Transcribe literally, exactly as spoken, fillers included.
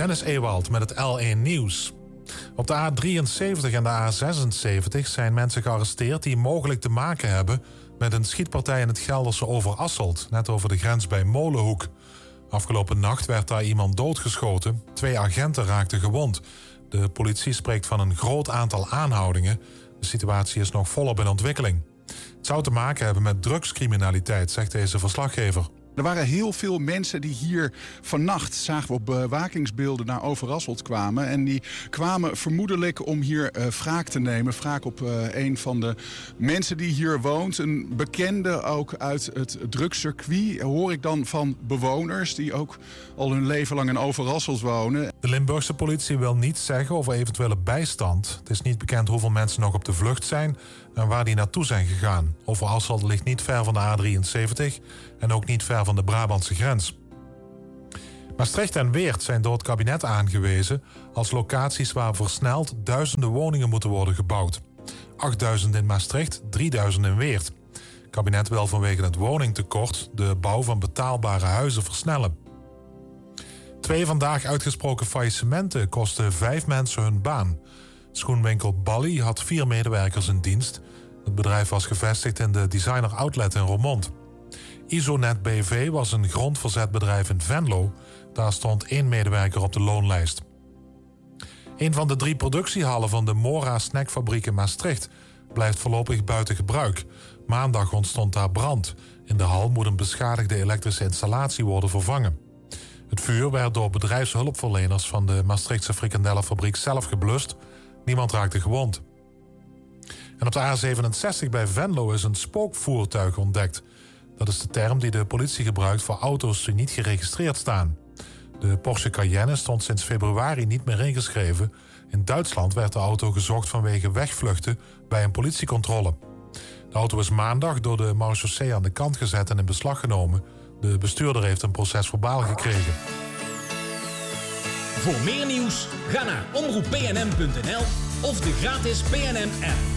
Dennis Ewald met het L één Nieuws. Op de A drieënzeventig en de A zesenzeventig zijn mensen gearresteerd die mogelijk te maken hebben met een schietpartij in het Gelderse Overasselt, net over de grens bij Molenhoek. Afgelopen nacht werd daar iemand doodgeschoten. Twee agenten raakten gewond. De politie spreekt van een groot aantal aanhoudingen. De situatie is nog volop in ontwikkeling. Het zou te maken hebben met drugscriminaliteit, zegt deze verslaggever. Er waren heel veel mensen die hier vannacht, zagen we op bewakingsbeelden, naar Overasselt kwamen. En die kwamen vermoedelijk om hier uh, wraak te nemen. Wraak op uh, een van de mensen die hier woont. Een bekende ook uit het drugscircuit. Hoor ik dan van bewoners die ook al hun leven lang in Overasselt wonen. De Limburgse politie wil niets zeggen over eventuele bijstand. Het is niet bekend hoeveel mensen nog op de vlucht zijn en waar die naartoe zijn gegaan. Overasselt ligt niet ver van de A drieënzeventig en ook niet ver van de Brabantse grens. Maastricht en Weert zijn door het kabinet aangewezen als locaties waar versneld duizenden woningen moeten worden gebouwd. achtduizend in Maastricht, drieduizend in Weert. Het kabinet wil vanwege het woningtekort de bouw van betaalbare huizen versnellen. Twee vandaag uitgesproken faillissementen kosten vijf mensen hun baan. Schoenwinkel Bally had vier medewerkers in dienst. Het bedrijf was gevestigd in de Designer Outlet in Roermond. Isonet B V was een grondverzetbedrijf in Venlo. Daar stond één medewerker op de loonlijst. Een van de drie productiehallen van de Mora snackfabriek in Maastricht blijft voorlopig buiten gebruik. Maandag ontstond daar brand. In de hal moet een beschadigde elektrische installatie worden vervangen. Het vuur werd door bedrijfshulpverleners van de Maastrichtse frikandellenfabriek zelf geblust. Niemand raakte gewond. En op de A zevenenzestig bij Venlo is een spookvoertuig ontdekt. Dat is de term die de politie gebruikt voor auto's die niet geregistreerd staan. De Porsche Cayenne stond sinds februari niet meer ingeschreven. In Duitsland werd de auto gezocht vanwege wegvluchten bij een politiecontrole. De auto is maandag door de marechaussee aan de kant gezet en in beslag genomen. De bestuurder heeft een procesverbaal gekregen. Voor meer nieuws, ga naar omroep p n m punt n l of de gratis P N M app.